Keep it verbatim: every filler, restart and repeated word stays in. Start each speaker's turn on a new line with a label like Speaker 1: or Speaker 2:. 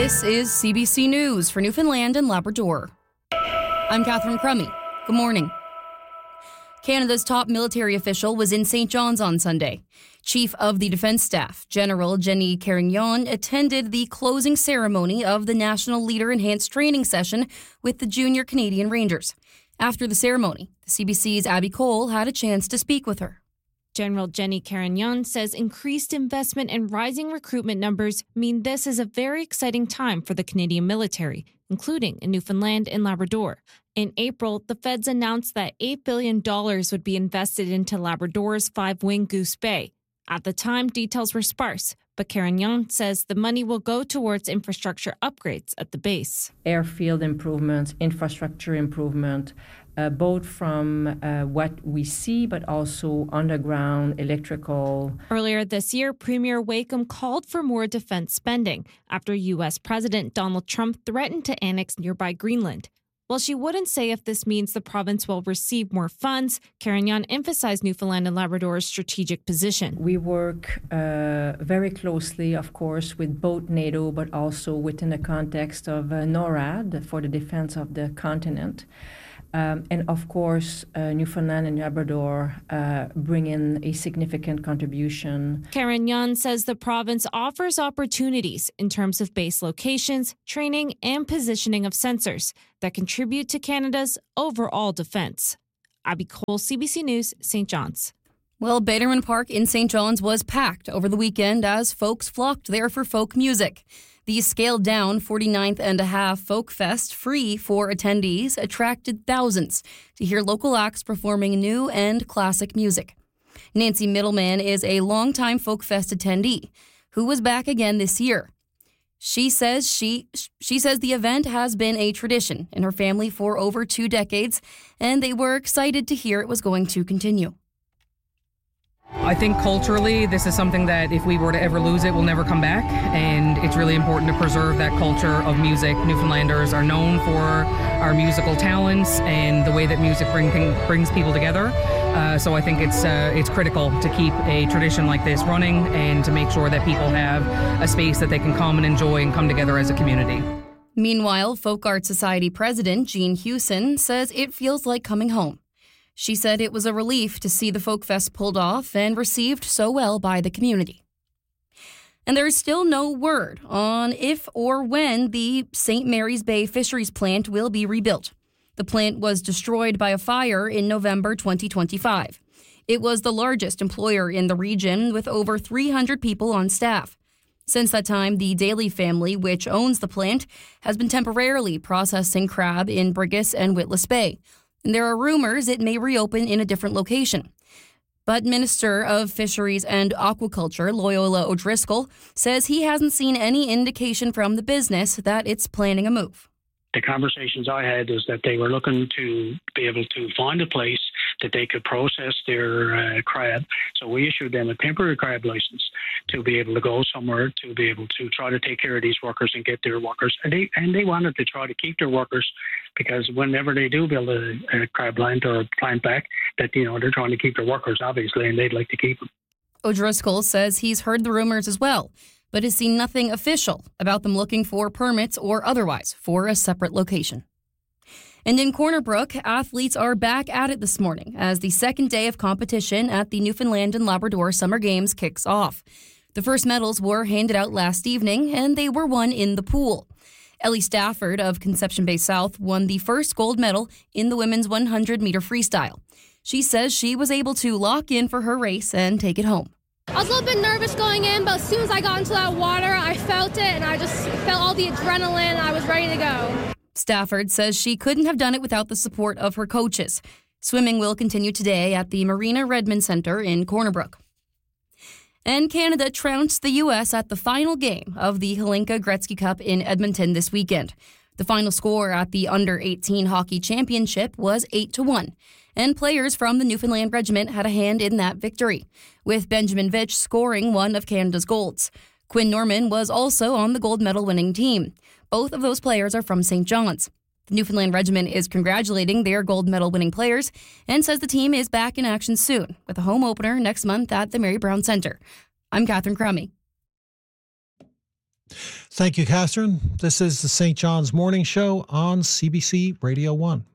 Speaker 1: This is C B C News for Newfoundland and Labrador. I'm Catherine Crummy. Good morning. Canada's top military official was in Saint John's on Sunday. Chief of the Defence Staff, General Jenny Carignan, attended the closing ceremony of the National Leader Enhanced Training Session with the Junior Canadian Rangers. After the ceremony, the C B C's Abby Cole had a chance to speak with her.
Speaker 2: General Jenny Carignan says increased investment and rising recruitment numbers mean this is a very exciting time for the Canadian military, including in Newfoundland and Labrador. In April, the feds announced that eight billion dollars would be invested into Labrador's five-wing Goose Bay. At the time, details were sparse, but Carignan says the money will go towards infrastructure upgrades at the base.
Speaker 3: Airfield improvements, infrastructure improvement, uh, both from uh, what we see, but also underground, electrical.
Speaker 2: Earlier this year, Premier Wakeham called for more defense spending after U S President Donald Trump threatened to annex nearby Greenland. While she wouldn't say if this means the province will receive more funds, Carignan emphasized Newfoundland and Labrador's strategic position.
Speaker 3: We work uh, very closely, of course, with both NATO, but also within the context of uh, NORAD for the defense of the continent. Um, and of course, uh, Newfoundland and Labrador uh, bring in a significant contribution.
Speaker 2: Carignan says the province offers opportunities in terms of base locations, training, and positioning of sensors that contribute to Canada's overall defense. Abby Cole, C B C News, Saint John's.
Speaker 1: Well, Baderman Park in Saint John's was packed over the weekend as folks flocked there for folk music. The scaled-down forty-ninth and a half Folk Fest, free for attendees, attracted thousands to hear local acts performing new and classic music. Nancy Middleman is a longtime Folk Fest attendee who was back again this year. She says she she says the event has been a tradition in her family for over two decades, and they were excited to hear it was going to continue.
Speaker 4: I think culturally, this is something that if we were to ever lose it, will never come back. And it's really important to preserve that culture of music. Newfoundlanders are known for our musical talents and the way that music bring thing, brings people together. Uh, so I think it's uh, it's critical to keep a tradition like this running and to make sure that people have a space that they can come and enjoy and come together as a community.
Speaker 1: Meanwhile, Folk Art Society President Jean Hewson says it feels like coming home. She said it was a relief to see the Folk Fest pulled off and received so well by the community. And there is still no word on if or when the Saint Mary's Bay Fisheries plant will be rebuilt. The plant was destroyed by a fire in November twenty twenty-five. It was the largest employer in the region with over three hundred people on staff. Since that time, the Daly family, which owns the plant, has been temporarily processing crab in Brigus and Witless Bay. And there are rumors it may reopen in a different location. But Minister of Fisheries and Aquaculture, Loyola O'Driscoll, says he hasn't seen any indication from the business that it's planning a move.
Speaker 5: The conversations I had is that they were looking to be able to find a place that they could process their uh, crab. So we issued them a temporary crab license to be able to go somewhere, to be able to try to take care of these workers and get their workers. And they, and they wanted to try to keep their workers because whenever they do build a, a crab plant or a plant back, that, you know, they're trying to keep their workers, obviously, and they'd like to keep them.
Speaker 1: O'Driscoll says he's heard the rumors as well, but has seen nothing official about them looking for permits or otherwise for a separate location. And in Corner Brook, athletes are back at it this morning as the second day of competition at the Newfoundland and Labrador Summer Games kicks off. The first medals were handed out last evening, and they were won in the pool. Ellie Stafford of Conception Bay South won the first gold medal in the women's one hundred meter freestyle. She says she was able to lock in for her race and take it home.
Speaker 6: I was a little bit nervous going in, but as soon as I got into that water, I felt it, and I just felt all the adrenaline. I was ready to go.
Speaker 1: Stafford says she couldn't have done it without the support of her coaches. Swimming will continue today at the Marina Redmond Center in Corner Brook. And Canada trounced the U S at the final game of the Hlinka Gretzky Cup in Edmonton this weekend. The final score at the under eighteen Hockey Championship was eight to one, and players from the Newfoundland Regiment had a hand in that victory, with Benjamin Vitch scoring one of Canada's goals. Quinn Norman was also on the gold medal winning team. Both of those players are from Saint John's. The Newfoundland Regiment is congratulating their gold medal winning players and says the team is back in action soon with a home opener next month at the Mary Brown Centre. I'm Catherine Crummy.
Speaker 7: Thank you, Catherine. This is the Saint John's Morning Show on C B C Radio one.